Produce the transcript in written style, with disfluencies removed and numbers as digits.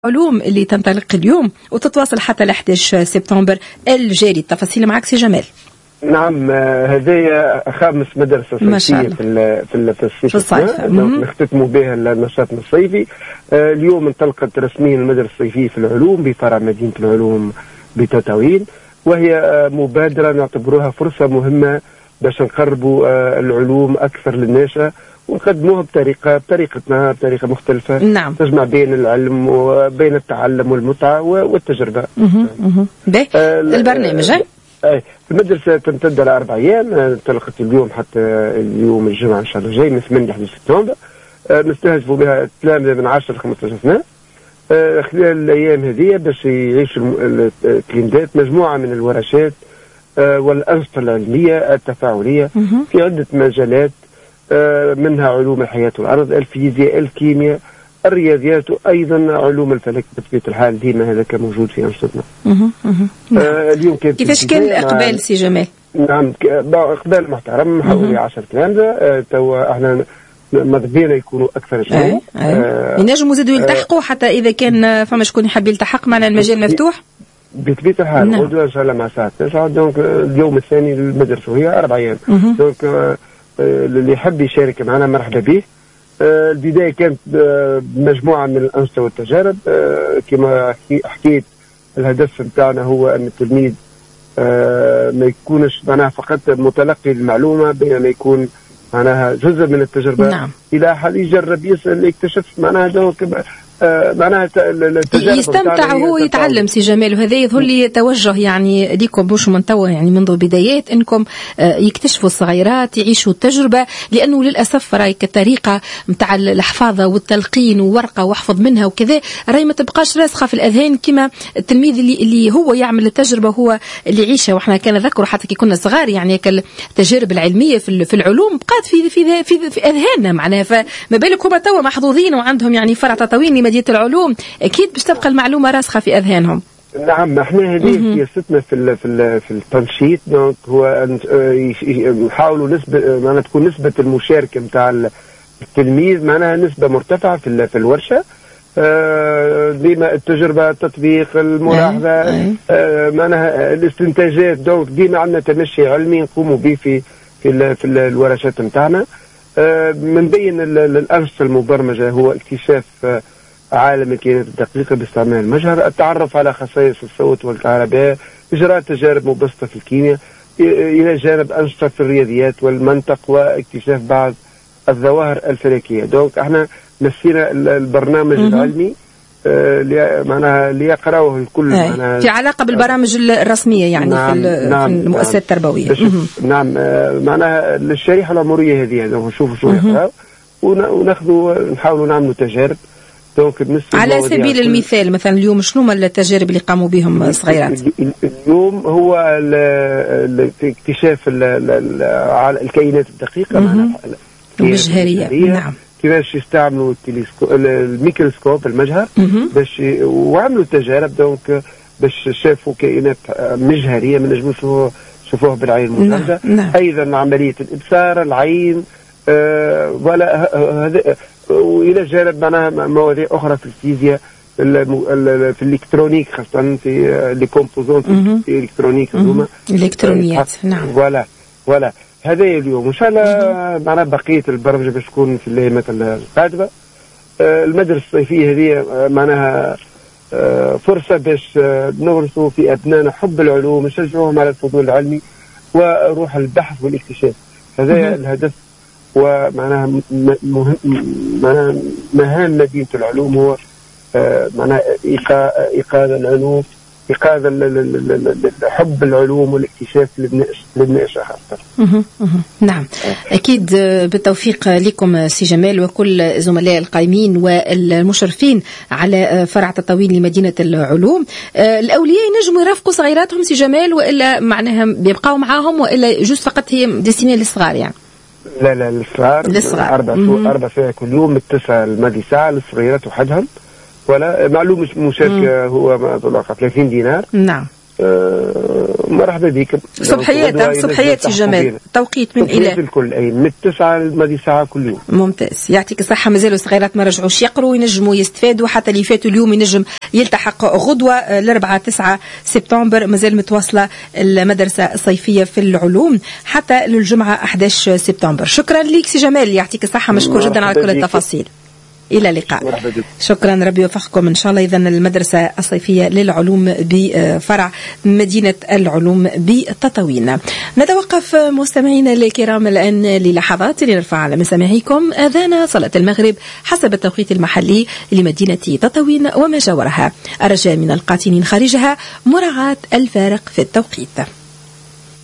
علوم اللي تنطلق اليوم وتتواصل حتى ل 11 سبتمبر الجاري. التفاصيل معك سي جمال. نعم، هذه خامس مدرسة صيفية في الصيف. نختتموا بها النشاط الصيفي. اليوم انطلقت رسميا المدرسة الصيفية في العلوم بفرع مدينة العلوم بتطاوين، وهي مبادرة نعتبروها فرصة مهمة باش نقربوا العلوم أكثر للناس ونقدموها بطريقتنا بطريقة مختلفة. نعم. تجمع بين العلم وبين التعلم والمتعة والتجربة. البرنامج المدرسة تمتد على 4 أيام، انطلقت اليوم حتى اليوم الجمعة إن شاء الله الجاي من 8 ل 11 سبتمبر. نستهدفوا بها تلامذة من 10 ل 15 سنة خلال الأيام هذه باش يعيشوا التلامذات مجموعة من الورشات والأنشطة العلمية التفاعلية في عدة مجالات، منها علوم الحياة والأرض، الفيزياء، الكيمياء، الرياضيات، وأيضا علوم الفلك بطبيعة الحال ديما هذا كان موجود في أنشطتنا. اليوم كيفاش كان الإقبال سي جمال؟ نعم، إقبال محترم حوالي 10 تلامذة. توا احنا ماذا بينا يكونوا أكثر شوية. ينجموا يزيدوا يلتحقوا حتى إذا كان فما شكون يحب يلتحق معنا المجال مفتوح؟ بطبيعة الحال غدوة إن شاء الله مع الساعة 9. دونك اليوم الثاني للمدرسة وهي 4 أيام. دونك اللي يحب يشارك معنا مرحبا به. البداية كانت مجموعة من الأنشطة والتجارب. كما حكيت الهدف نتاعنا هو أن التلميذ ما يكونش معناها فقط متلقي المعلومة، بينما يكون معناها جزء من التجربة. نعم. إلى حد يجرب يسأل يكتشف معناها معناها التجارب يستمتع وهو يتعلم سي جمال. وهذا يظهر لي توجه يعني ليكم مش من توا، يعني منذ البدايات انكم يكتشفوا الصغيرات يعيشوا التجربه، لانه للاسف راي كطريقه نتاع الحفاظه والتلقين وورقه واحفظ منها وكذا راي ما تبقاش راسخه في الاذهان كما التلميذ اللي هو يعمل التجربه هو اللي يعيشها. واحنا كان نذكر حتى كي كنا صغار يعني التجارب العلميه في العلوم بقات في اذهاننا معناها، فما بالك هما توا محظوظين وعندهم يعني فرع تطاوين مدينة العلوم، أكيد باش تبقى المعلومة راسخة في أذهانهم. نعم، احنا هذه سياستنا في التنشيط. دونك هو نحاولوا معناها تكون نسبة المشاركة نتاع التلميذ معناها نسبة مرتفعة في الورشة. ديما التجربة، التطبيق، الملاحظة، معناها الاستنتاجات. دونك ديما عندنا تمشي علمي نقوموا به في الورشات نتاعنا. من بين الأنشطة المبرمجة هو اكتشاف عالم الكائنات الدقيقة باستعمال المجهر، التعرف على خصائص الصوت والكهرباء، إجراء تجارب مبسطة في الكيمياء، إلى جانب أنشطة في الرياضيات والمنطق واكتشاف بعض الظواهر الفلكية. دونك احنا نسينا البرنامج العلمي معناها ليقرأوه الكل معناها في علاقة بالبرامج الرسمية يعني. نعم في المؤسسات التربوية. نعم، معناها الشريحة العمرية هذه نشوفوا شو يقرأوا وناخذوا نحاولوا نعملوا تجارب. على سبيل المثال مثلا اليوم شنو هما التجارب اللي قاموا بهم الصغيرات؟ اليوم هو اكتشاف الكائنات الدقيقة معناها المجهرية. نعم. كيفاش يستعملوا الميكروسكوب المجهر باش وعملوا تجارب. دونك باش شافوا كائنات مجهرية ما نجموش شوفوها بالعين المجردة. نعم. أيضا عملية الإبصار، العين، ولا هذا، وإلى جانب معناها مواضيع أخرى في الفيزياء، في الإلكترونيك، خاصة في الكومبوزونت الإلكترونيك هذوما الإلكترونيات. نعم. ولا هذا اليوم إن شاء الله معناها بقية البرمجة باش تكون في الأيام القادمة. المدرسة الصيفية هذه معناها فرصة باش نغرسوا في أبنائنا حب العلوم، نشجعوهم على الفضول العلمي وروح البحث والاكتشاف. هذا الهدف. ومعناها معناها مهام مدينة العلوم هو معناها إيقاظ العلوم، إيقاظ حب العلوم والاكتشاف للناشئة خاصة. نعم، أكيد بالتوفيق لكم سي جمال وكل زملاء القائمين والمشرفين على فرع تطاوين لمدينة العلوم. الأولياء ينجموا يرافقوا صغيراتهم سي جمال، وإلا معناها بيبقاو معاهم، وإلا جوست فقط هي ديستيني للصغار يعني؟ لا للصغار 4 ساعات كل يوم من 9 لمدي ساعة للصغيرات وحدهم. ولا معلومة مشاركة هو 30 دينار. نعم. مرحبا بكم. صبحياتي جمال. توقيت من إلى الكل أي من 9 لمدي ساعة كل يوم. ممتاز، يعطيك الصحة. مازالوا صغيرات ما رجعوش يقروا، ينجموا يستفادوا، حتى اللي فاتوا اليوم ينجم يلتحق غدوة الأربعاء 9 سبتمبر. مازال متواصلة المدرسة الصيفية في العلوم حتى للجمعة 11 سبتمبر. شكرا لك سي جمال، يعطيك الصحة، مشكور جدا على كل التفاصيل. إلى اللقاء. شكرا، ربي يوفقكم إن شاء الله. إذن المدرسة الصيفية للعلوم بفرع مدينة العلوم بتطاوين. نتوقف مستمعينا الكرام الآن للحظات لنرفع على مسامعكم آذان صلاة المغرب حسب التوقيت المحلي لمدينة تطاوين وما جاورها. الرجاء من القاطنين خارجها مراعاة الفارق في التوقيت.